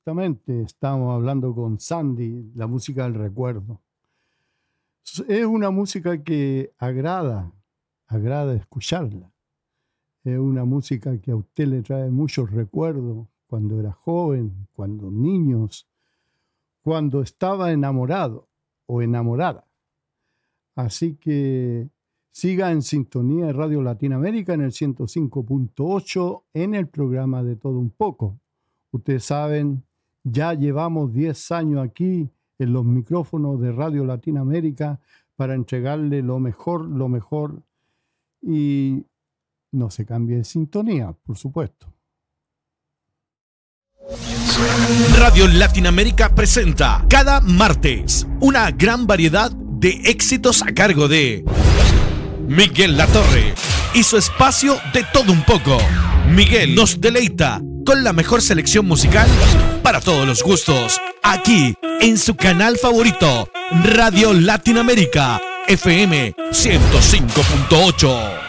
exactamente. Estamos hablando con Sandy, la música del recuerdo. Es una música que agrada escucharla. Es una música que a usted le trae muchos recuerdos cuando era joven, cuando niños, cuando estaba enamorado o enamorada. Así que siga en sintonía de Radio Latinoamérica en el 105.8 en el programa De Todo Un Poco. Ustedes saben, ya llevamos 10 años aquí en los micrófonos de Radio Latinoamérica para entregarle lo mejor y no se cambie de sintonía, por supuesto. Radio Latinoamérica presenta cada martes una gran variedad de éxitos a cargo de Miguel Latorre y su espacio De Todo Un Poco. Miguel nos deleita con la mejor selección musical para todos los gustos, aquí en su canal favorito, Radio Latinoamérica, FM 105.8.